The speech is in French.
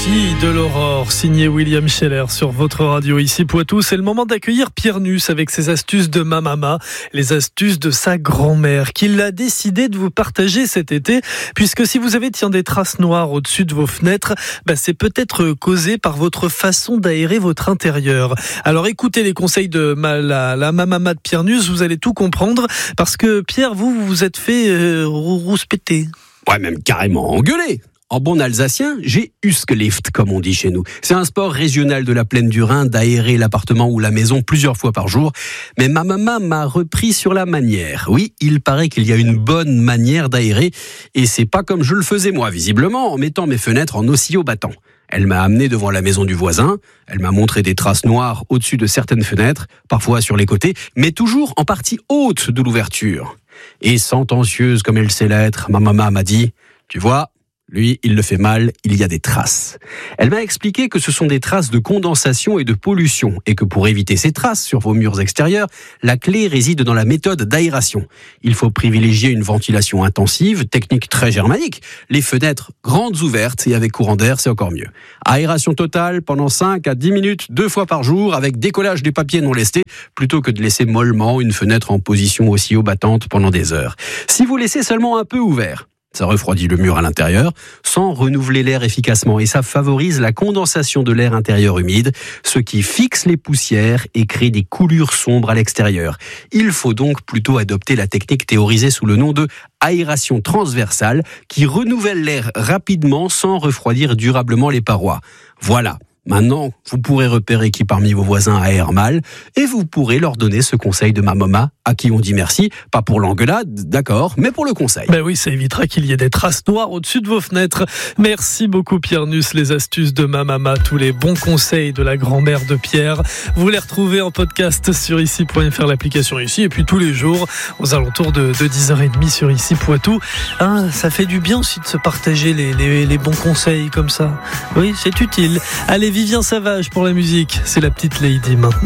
fille de l'aurore, signé William Scheller sur votre radio ici Poitou. C'est le moment d'accueillir Pierre Nuss avec ses astuces de ma maman, les astuces de sa grand-mère qu'il a décidé de vous partager cet été, puisque si vous avez des traces noires au-dessus de vos fenêtres, c'est peut-être causé par votre façon d'aérer votre intérieur. Alors écoutez les conseils de la maman de Pierre Nuss, vous allez tout comprendre, parce que Pierre, vous vous êtes fait rouspéter. Ouais, même carrément engueuler. En bon alsacien, j'ai Huskelift, comme on dit chez nous. C'est un sport régional de la plaine du Rhin d'aérer l'appartement ou la maison plusieurs fois par jour. Mais ma maman m'a repris sur la manière. Oui, il paraît qu'il y a une bonne manière d'aérer. Et c'est pas comme je le faisais moi, visiblement, en mettant mes fenêtres en oscillo battant. Elle m'a amené devant la maison du voisin. Elle m'a montré des traces noires au-dessus de certaines fenêtres, parfois sur les côtés, mais toujours en partie haute de l'ouverture. Et sentencieuse comme elle sait l'être, ma maman m'a dit « Tu vois, lui, il le fait mal, il y a des traces. » Elle m'a expliqué que ce sont des traces de condensation et de pollution, et que pour éviter ces traces sur vos murs extérieurs, la clé réside dans la méthode d'aération. Il faut privilégier une ventilation intensive, technique très germanique. Les fenêtres grandes ouvertes et avec courant d'air, c'est encore mieux. Aération totale pendant 5 à 10 minutes, 2 fois par jour, avec décollage des papiers non lestés, plutôt que de laisser mollement une fenêtre en position oscillo battante pendant des heures. Si vous laissez seulement un peu ouvert, ça refroidit le mur à l'intérieur, sans renouveler l'air efficacement, et ça favorise la condensation de l'air intérieur humide, ce qui fixe les poussières et crée des coulures sombres à l'extérieur. Il faut donc plutôt adopter la technique théorisée sous le nom de aération transversale, qui renouvelle l'air rapidement sans refroidir durablement les parois. Voilà. Maintenant, vous pourrez repérer qui parmi vos voisins aère mal, et vous pourrez leur donner ce conseil de ma maman, à qui on dit merci, pas pour l'engueulade, d'accord, mais pour le conseil. Oui, ça évitera qu'il y ait des traces noires au-dessus de vos fenêtres. Merci beaucoup Pierre Nuss, les astuces de ma maman, tous les bons conseils de la grand-mère de Pierre. Vous les retrouvez en podcast sur ici.fr, l'application ici, et puis tous les jours, aux alentours de 10h30 sur ici Poitou. Ça fait du bien aussi de se partager les bons conseils comme ça. Oui, c'est utile. Allez, Vivien Savage pour la musique, c'est la petite Lady maintenant.